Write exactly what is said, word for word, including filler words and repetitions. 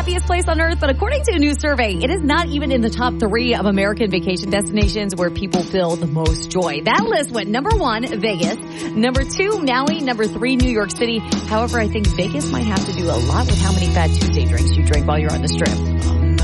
happiest place on earth, but according to a new survey, it is not even in the top three of American vacation destinations where people feel the most joy. That list went number one, Vegas, number two, Maui, number three, New York City. However, I think Vegas might have to do a lot with how many Fat Tuesday drinks you drink while you're on the strip.